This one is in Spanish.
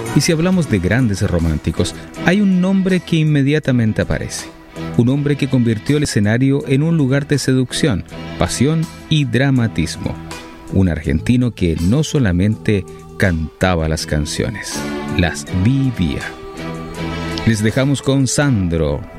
Y si hablamos de grandes románticos, hay un nombre que inmediatamente aparece. Un hombre que convirtió el escenario en un lugar de seducción, pasión y dramatismo. Un argentino que no solamente cantaba las canciones, las vivía. Les dejamos con Sandro.